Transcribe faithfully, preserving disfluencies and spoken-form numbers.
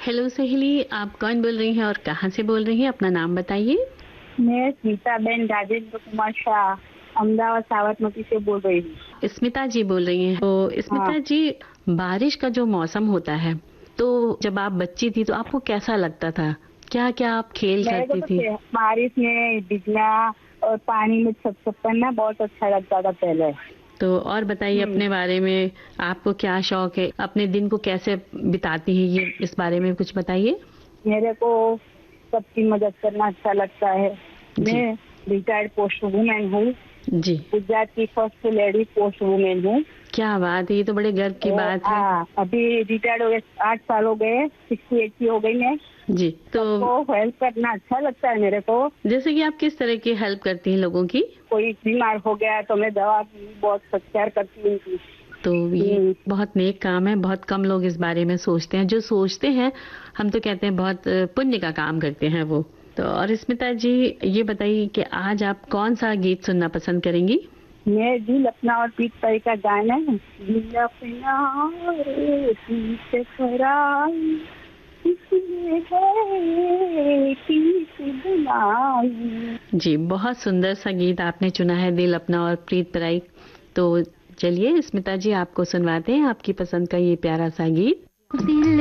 Hello सहेली, आप कौन बोल रही हैं और कहाँ से बोल रही हैं? अपना नाम बताइए। मैं स्मिताबेन राजेंद्र कुमार शाह अहमदाबाद साबरमती से बोल रही हूँ। स्मिता जी बोल रही हैं। तो हाँ। स्मिता जी, बारिश का जो मौसम होता है, तो जब आप बच्ची थी तो आपको कैसा लगता था? क्या क्या आप खेल मेरे को करती तो थी? ते- बारिश में भीगना और पानी में छप छप करना बहुत अच्छा लगता था पहले। तो और बताइए हम्म। अपने बारे में। आपको क्या शौक है? अपने दिन को कैसे बिताती हैं, ये इस बारे में कुछ बताइए। मेरे को सबकी मदद करना अच्छा लगता है। जी। मैं रिटायर्ड पोस्ट वुमेन हूँ। जी। गुजरात की फर्स्ट लेडी पोस्ट वुमेन हूँ। क्या बात है, ये तो बड़े गर्व की और बात है। हाँ, अभी रिटायर्ड हो गए, आठ साल हो गए, सिक्सटी एट की हो गई मैं। जी। तो सबको हेल्प करना अच्छा लगता है मेरे को। जैसे कि आप किस तरह की हेल्प करती हैं लोगों की? कोई बीमार हो गया तो मैं दवा की बहुत सत्कार करती हूँ उनकी। तो ये हम्म। बहुत नेक काम है। बहुत कम लोग इस बारे में सोचते हैं। जो सोचते हैं, हम तो कहते हैं बहुत अ, पुण्य का काम करते हैं वो। तो और स्मिता जी, ये बताइए कि आज आप कौन सा गीत सुनना पसंद करेंगी? मैं दिल अपना और पीत परी का गाना है। दिल अपना रे पीत पराई, इसलिए है पीत बुलाई। जी, बहुत सुंदर सा गीत आपने चुना है, दिल अपना और प्रीत पराई। तो चलिए स्मिता जी, आपको सुनवाते हैं आपकी पसंद का ये प्यारा सा गीत। दिल